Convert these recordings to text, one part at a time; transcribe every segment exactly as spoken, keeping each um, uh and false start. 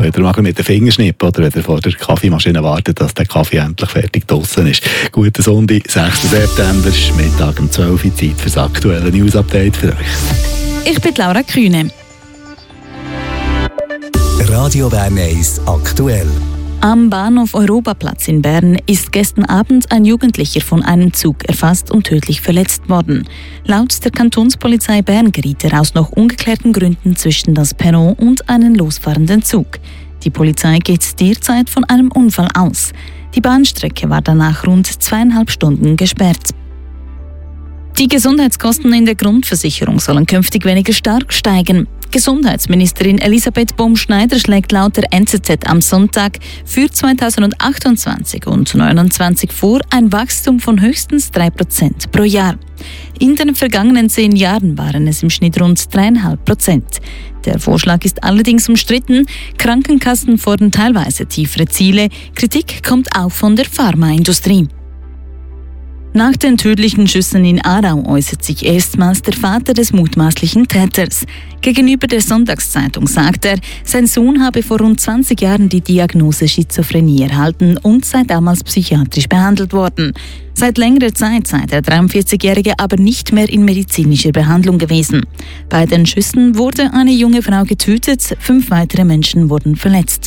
könnt ihr mal mit den Fingern schnippen oder wenn ihr vor der Kaffeemaschine wartet, dass der Kaffee endlich fertig draussen ist. Guten Sonntag, sechsten September, Mittag um zwölf Uhr, Zeit für das aktuelle News-Update für euch. Ich bin Laura Kühne. Radio Bern eins aktuell. Am Bahnhof Europaplatz in Bern ist gestern Abend ein Jugendlicher von einem Zug erfasst und tödlich verletzt worden. Laut der Kantonspolizei Bern geriet er aus noch ungeklärten Gründen zwischen das Perron und einen losfahrenden Zug. Die Polizei geht derzeit von einem Unfall aus. Die Bahnstrecke war danach rund zweieinhalb Stunden gesperrt. Die Gesundheitskosten in der Grundversicherung sollen künftig weniger stark steigen. Gesundheitsministerin Elisabeth Bohm-Schneider schlägt laut der N Z Z am Sonntag für zweitausendachtundzwanzig und neunundzwanzig vor ein Wachstum von höchstens drei Prozent pro Jahr. In den vergangenen zehn Jahren waren es im Schnitt rund drei Komma fünf Prozent. Der Vorschlag ist allerdings umstritten. Krankenkassen fordern teilweise tiefere Ziele. Kritik kommt auch von der Pharmaindustrie. Nach den tödlichen Schüssen in Aarau äußert sich erstmals der Vater des mutmaßlichen Täters. Gegenüber der Sonntagszeitung sagt er, sein Sohn habe vor rund zwanzig Jahren die Diagnose Schizophrenie erhalten und sei damals psychiatrisch behandelt worden. Seit längerer Zeit sei der dreiundvierzigjährige aber nicht mehr in medizinischer Behandlung gewesen. Bei den Schüssen wurde eine junge Frau getötet, fünf weitere Menschen wurden verletzt.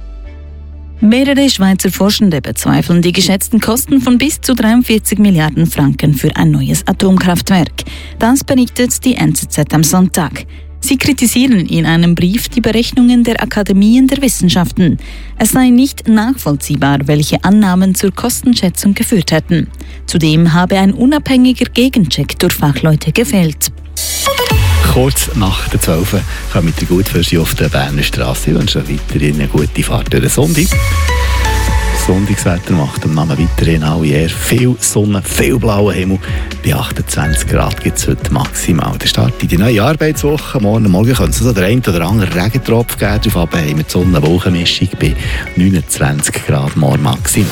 Mehrere Schweizer Forschende bezweifeln die geschätzten Kosten von bis zu dreiundvierzig Milliarden Franken für ein neues Atomkraftwerk. Das berichtet die N Z Z am Sonntag. Sie kritisieren in einem Brief die Berechnungen der Akademien der Wissenschaften. Es sei nicht nachvollziehbar, welche Annahmen zur Kostenschätzung geführt hätten. Zudem habe ein unabhängiger Gegencheck durch Fachleute gefehlt. Kurz nach der zwölf kommt ihr gut für Sie auf der Berner Straße. Ich wünsche weiterhin eine gute Fahrt durch den Sonntag. Sonntagswetter macht am Namen weiterhin alle eher viel Sonne, viel blauer Himmel. Bei achtundzwanzig Grad gibt es heute maximal. Der Start in die neue Arbeitswoche. Morgen Morgen könnte es so der ein oder andere Regentropf geben. Darauf haben wir die Sonne-Wolkenmischung bei neunundzwanzig Grad morgen maximal.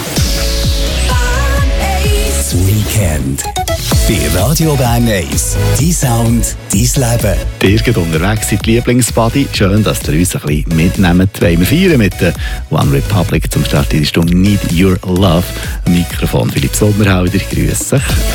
Das Weekend bei Radio Bern eins. Dein Sound, dein Leben. Ihr geht unterwegs seid Lieblingsbody. Schön, dass ihr uns ein bisschen mitnehmt. Wollen wir feiern mit der One Republic zum Start in die Stunde Need Your Love. Am Mikrofon Philipp Sommerhalder. Grüß dich.